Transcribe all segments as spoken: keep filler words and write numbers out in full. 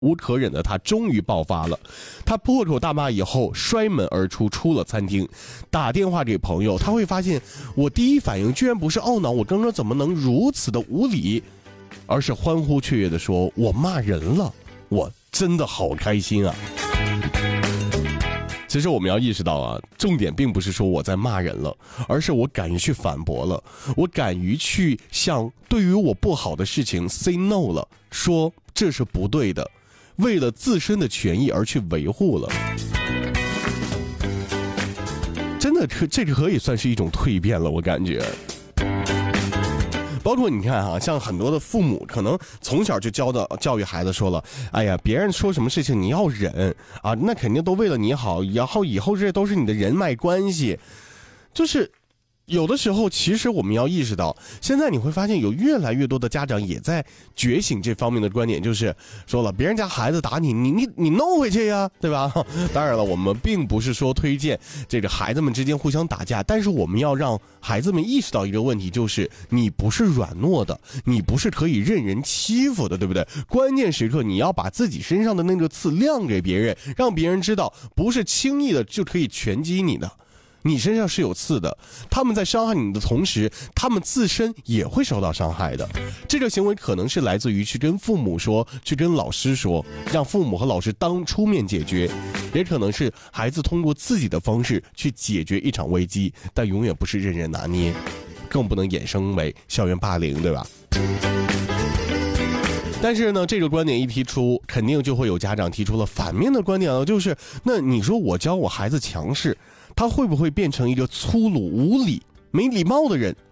无可忍的他终于爆发了，他破口大骂以后摔门而出，出了餐厅，打电话给朋友。他会发现，我第一反应居然不是懊恼我刚刚怎么能如此的无理，而是欢呼雀跃的说，我骂人了，我真的好开心啊。其实我们要意识到啊，重点并不是说我在骂人了，而是我敢于去反驳了，我敢于去向对于我不好的事情 say no 了，说这是不对的，为了自身的权益而去维护了。真的可这个可以算是一种蜕变了，我感觉。包括你看啊，像很多的父母可能从小就教的教育孩子说了，哎呀，别人说什么事情你要忍啊，那肯定都为了你好，然后以后这都是你的人脉关系。就是有的时候其实我们要意识到，现在你会发现有越来越多的家长也在觉醒这方面的观点，就是说了，别人家孩子打你，你你你弄回去呀，对吧？当然了，我们并不是说推荐这个孩子们之间互相打架，但是我们要让孩子们意识到一个问题，就是你不是软弱的，你不是可以任人欺负的，对不对？关键时刻你要把自己身上的那个刺亮给别人，让别人知道不是轻易的就可以拳击你的，你身上是有刺的，他们在伤害你的同时，他们自身也会受到伤害的。这个行为可能是来自于去跟父母说，去跟老师说，让父母和老师当出面解决，也可能是孩子通过自己的方式去解决一场危机，但永远不是任人拿捏，更不能衍生为校园霸凌，对吧？但是呢，这个观点一提出，肯定就会有家长提出了反面的观点了，就是那你说我教我孩子强势，他会不会变成一个粗鲁无礼没礼貌的人？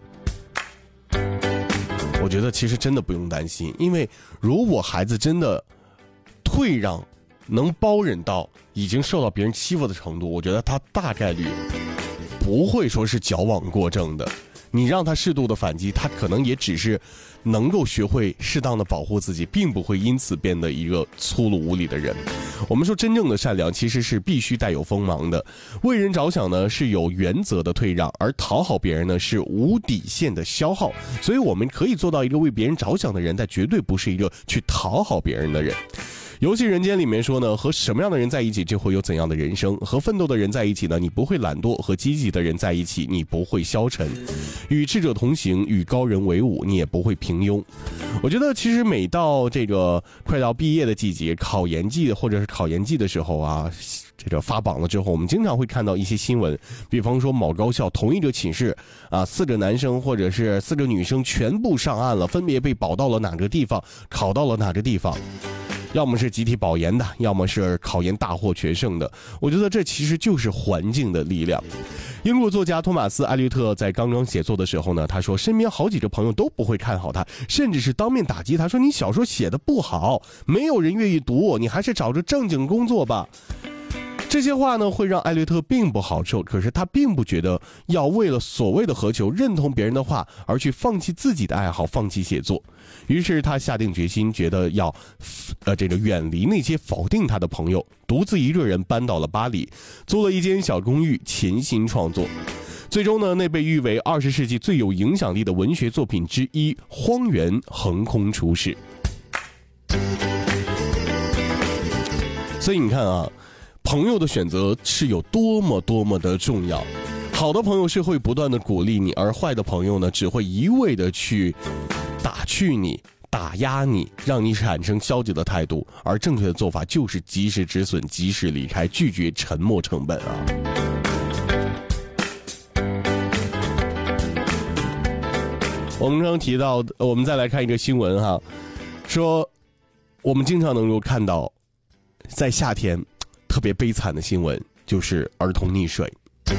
我觉得其实真的不用担心，因为如果孩子真的退让，能包忍到已经受到别人欺负的程度，我觉得他大概率不会说是矫枉过正的。你让他适度的反击，他可能也只是能够学会适当的保护自己，并不会因此变得一个粗鲁无礼的人。我们说真正的善良其实是必须带有锋芒的，为人着想呢是有原则的退让，而讨好别人呢是无底线的消耗。所以我们可以做到一个为别人着想的人，但绝对不是一个去讨好别人的人。游戏人间里面说呢，和什么样的人在一起就会有怎样的人生，和奋斗的人在一起呢，你不会懒惰，和积极的人在一起你不会消沉，与智者同行，与高人为伍，你也不会平庸。我觉得其实每到这个快到毕业的季节，考研季或者是考研季的时候啊，这个发榜了之后，我们经常会看到一些新闻，比方说某高校同一个寝室啊，四个男生或者是四个女生全部上岸了，分别被保到了哪个地方，考到了哪个地方，要么是集体保研的，要么是考研大获全胜的。我觉得这其实就是环境的力量。英国作家托马斯·艾略特在刚刚写作的时候呢，他说身边好几个朋友都不会看好他，甚至是当面打击他，说你小说写得不好，没有人愿意读，你还是找着正经工作吧。这些话呢会让艾略特并不好受，可是他并不觉得要为了所谓的何求认同别人的话而去放弃自己的爱好，放弃写作。于是他下定决心，觉得要呃这个远离那些否定他的朋友，独自一个人搬到了巴黎，租了一间小公寓，潜心创作。最终呢，那被誉为二十世纪最有影响力的文学作品之一《荒原》横空出世。所以你看啊，朋友的选择是有多么多么的重要。好的朋友是会不断的鼓励你，而坏的朋友呢，只会一味的去打趣你，打压你，让你产生消极的态度。而正确的做法就是及时止损，及时离开，拒绝沉没成本啊。我们刚刚提到，我们再来看一个新闻哈，说我们经常能够看到在夏天特别悲惨的新闻，就是儿童溺水。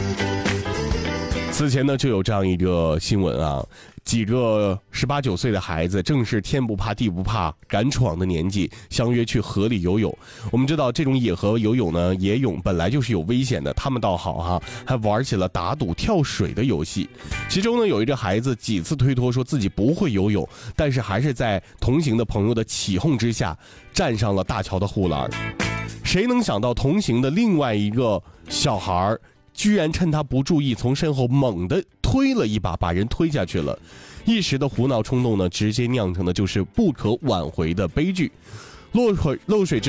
此前呢就有这样一个新闻啊，几个十八九岁的孩子，正是天不怕地不怕敢闯的年纪，相约去河里游泳。我们知道这种野河游泳呢，野泳本来就是有危险的，他们倒好哈，还玩起了打赌跳水的游戏。其中呢有一个孩子几次推脱说自己不会游泳，但是还是在同行的朋友的起哄之下站上了大桥的护栏。谁能想到同行的另外一个小孩居然趁他不注意，从身后猛地推了一把，把人推下去了。一时的胡闹冲动呢，直接酿成的就是不可挽回的悲剧。 漏水漏水之